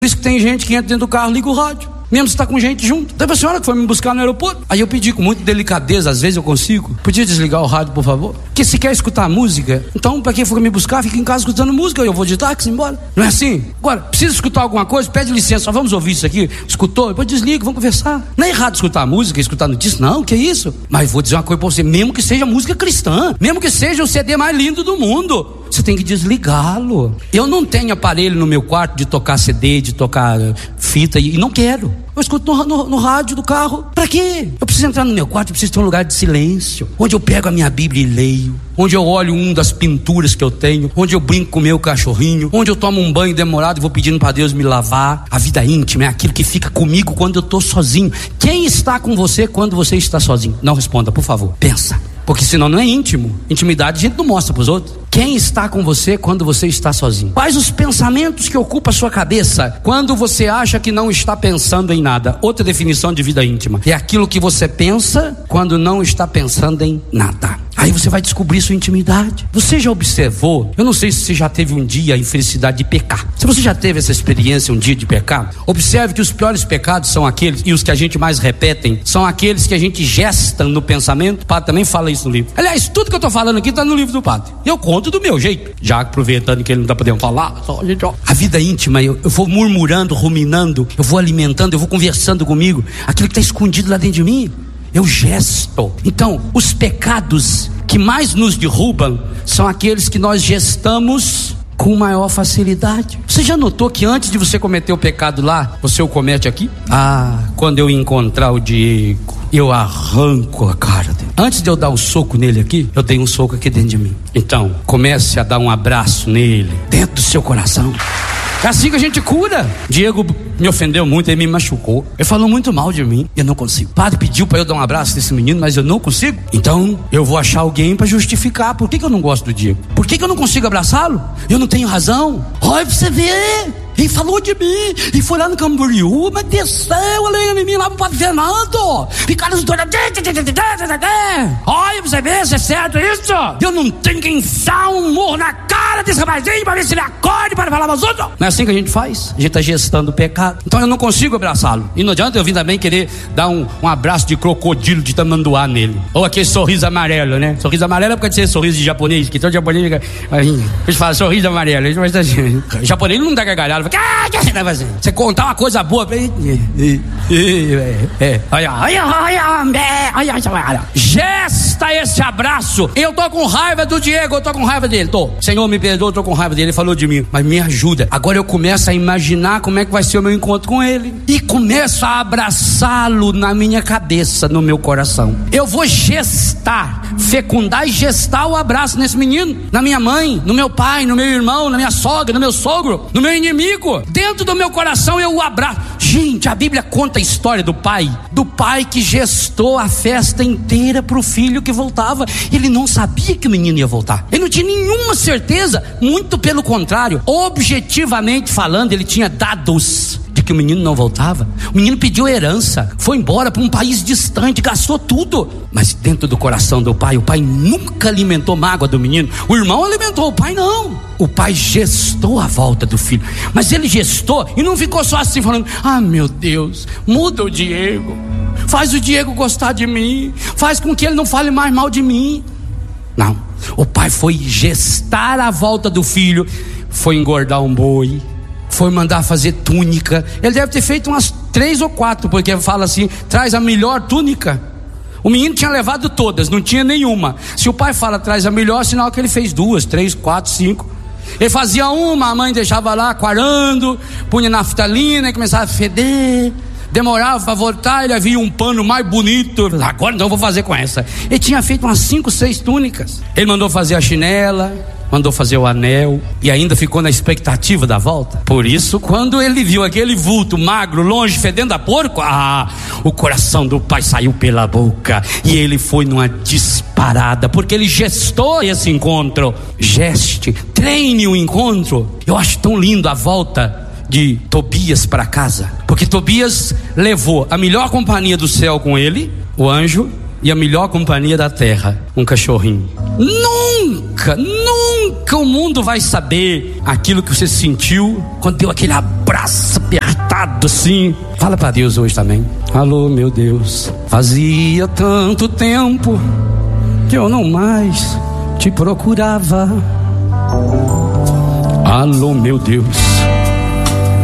Por isso que tem gente que entra dentro do carro, liga o rádio, mesmo se está com gente junto. Teve a senhora que foi me buscar no aeroporto. Aí eu pedi com muita delicadeza, às vezes eu consigo. Podia desligar o rádio, por favor? Porque se quer escutar música, então para quem for me buscar, fica em casa escutando música. Eu vou de táxi embora. Não é assim? Agora, precisa escutar alguma coisa? Pede licença, só vamos ouvir isso aqui. Escutou? Depois desliga, vamos conversar. Não é errado escutar música, escutar notícia, não, que isso? Mas vou dizer uma coisa para você, mesmo que seja música cristã, mesmo que seja o CD mais lindo do mundo, você tem que desligá-lo. Eu não tenho aparelho no meu quarto de tocar CD, de tocar fita, e não quero. Eu escuto no rádio do carro. Pra quê? Eu preciso entrar no meu quarto, eu preciso ter um lugar de silêncio, onde eu pego a minha Bíblia e leio, onde eu olho uma das pinturas que eu tenho, onde eu brinco com o meu cachorrinho, onde eu tomo um banho demorado e vou pedindo pra Deus me lavar. A vida íntima é aquilo que fica comigo quando eu tô sozinho. Quem está com você quando você está sozinho? Não responda, por favor. Pensa. Porque senão não é íntimo. Intimidade a gente não mostra para os outros. Quem está com você quando você está sozinho? Quais os pensamentos que ocupam a sua cabeça quando você acha que não está pensando em nada? Outra definição de vida íntima é aquilo que você pensa quando não está pensando em nada. Aí você vai descobrir sua intimidade. Você já observou? Eu não sei se você já teve um dia a infelicidade de pecar. Se você já teve essa experiência um dia de pecar, observe que os piores pecados são aqueles, e os que a gente mais repetem, são aqueles que a gente gesta no pensamento. O padre também fala isso no livro. Aliás, tudo que eu estou falando aqui está no livro do padre. Eu conto do meu jeito. Já aproveitando que ele não está podendo falar, só a gente, ó. A vida íntima, eu vou murmurando, ruminando, eu vou alimentando, eu vou conversando comigo. Aquilo que está escondido lá dentro de mim, eu gesto. Então, os pecados que mais nos derrubam são aqueles que nós gestamos com maior facilidade. Você já notou que antes de você cometer o pecado lá, você o comete aqui? Quando eu encontrar o Diego, eu arranco a cara dele. Antes de eu dar um soco nele aqui, eu dei um soco aqui dentro de mim. Então, comece a dar um abraço nele, dentro do seu coração. É assim que a gente cura. Diego me ofendeu muito, ele me machucou, ele falou muito mal de mim, eu não consigo. O padre pediu para eu dar um abraço nesse menino, mas eu não consigo. Então eu vou achar alguém para justificar por que eu não gosto do Diego, por que eu não consigo abraçá-lo. Eu não tenho razão. Olha pra você ver, ele falou de mim, e foi lá no Camboriú, mas desceu a lenha em mim lá pro padre Fernando, ficaram os dois. Olha pra você ver se é certo isso. Eu não tenho que enfiar um murro na cara desse rapazinho pra ver se ele acorde para falar aos outros. Não é assim que a gente faz? A gente tá gestando o pecado. Então eu não consigo abraçá-lo, e não adianta eu vir também querer dar um abraço de crocodilo de tamanduá nele, ou aquele sorriso amarelo, né? Sorriso amarelo é porque ser sorriso de japonês, que todo japonês eles falam sorriso amarelo, o japonês não dá gargalhada. Você contar uma coisa boa pra ele, gesta esse abraço. Eu tô com raiva do Diego, eu tô com raiva dele, Senhor me perdoa, eu tô com raiva dele, ele falou de mim, mas me ajuda. Agora eu começo a imaginar como é que vai ser o meu encontro com ele, e começo a abraçá-lo na minha cabeça, no meu coração. Eu vou gestar, fecundar e gestar o abraço nesse menino, na minha mãe, no meu pai, no meu irmão, na minha sogra, no meu sogro, no meu inimigo. Dentro do meu coração eu o abraço. Gente, a Bíblia conta a história do pai que gestou a festa inteira pro filho que voltava. Ele não sabia que o menino ia voltar, ele não tinha nenhuma certeza, muito pelo contrário, objetivamente falando, ele tinha dados de que o menino não voltava. O menino pediu herança, foi embora para um país distante, gastou tudo. Mas dentro do coração do pai, o pai nunca alimentou mágoa do menino. O irmão alimentou, o pai não. O pai gestou a volta do filho, mas ele gestou e não ficou só assim falando: meu Deus, muda o Diego, faz o Diego gostar de mim, faz com que ele não fale mais mal de mim. Não, o pai foi gestar a volta do filho, foi engordar um boi, foi mandar fazer túnica. Ele deve ter feito umas 3 ou 4, porque fala assim: traz a melhor túnica. O menino tinha levado todas, não tinha nenhuma. Se o pai fala traz a melhor, sinal que ele fez 2, 3, 4, 5. Ele fazia uma, a mãe deixava lá quarando, punha naftalina e começava a feder. Demorava para voltar, ele havia um pano mais bonito. Agora então eu vou fazer com essa. Ele tinha feito umas 5, 6 túnicas. Ele mandou fazer a chinela, mandou fazer o anel, e ainda ficou na expectativa da volta. Por isso, quando ele viu aquele vulto magro, longe, fedendo a porco, o coração do pai saiu pela boca, e ele foi numa disparada, porque ele gestou esse encontro. Geste, treine o encontro. Eu acho tão lindo a volta de Tobias para casa, porque Tobias levou a melhor companhia do céu com ele, o anjo, e a melhor companhia da terra, um cachorrinho. Nunca nunca o mundo vai saber aquilo que você sentiu quando deu aquele abraço apertado assim. Fala para Deus hoje também. Alô, meu Deus, fazia tanto tempo que eu não mais te procurava. Alô, meu Deus,